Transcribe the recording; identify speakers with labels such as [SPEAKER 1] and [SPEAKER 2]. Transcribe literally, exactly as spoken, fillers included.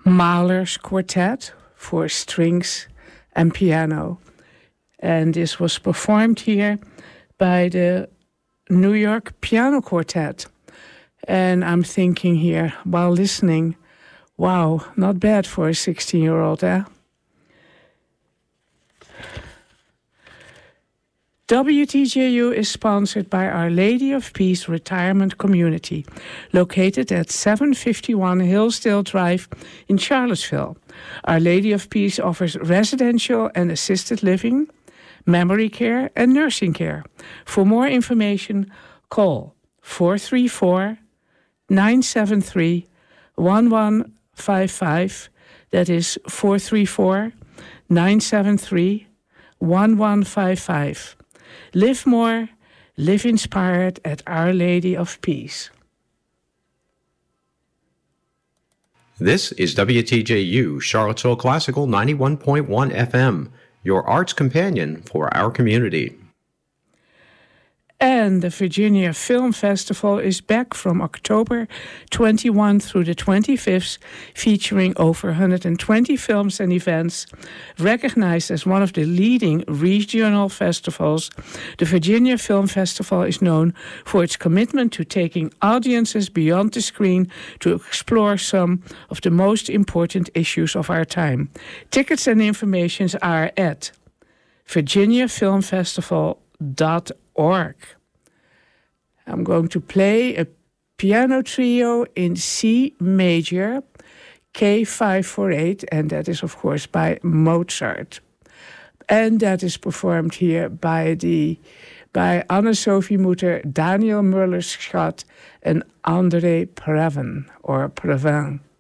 [SPEAKER 1] Mahler's Quartet for strings and piano. And this was performed here by the New York Piano Quartet. And I'm thinking here, while listening, wow, not bad for a sixteen-year-old, eh? W T J U is sponsored by Our Lady of Peace Retirement Community, located at seven fifty-one Hillsdale Drive in Charlottesville. Our Lady of Peace offers residential and assisted living, memory care, and nursing care. For more information, call four three four, nine seven three, one one five five. That is four three four, nine seven three, one one five five. Live more, live inspired at Our Lady of Peace.
[SPEAKER 2] This is W T J U, Charlottesville Classical ninety-one point one F M, your arts companion for our community.
[SPEAKER 1] And the Virginia Film Festival is back from October twenty-first through the twenty-fifth, featuring over one hundred twenty films and events. Recognized as one of the leading regional festivals, the Virginia Film Festival is known for its commitment to taking audiences beyond the screen to explore some of the most important issues of our time. Tickets and information are at virginia film festival dot org. I'm going to play a piano trio in C major, K five forty-eight, and that is, of course, by Mozart. And that is performed here by the by Anne-Sophie Mutter, Daniel Muller-Scott, and André Previn, or Previn.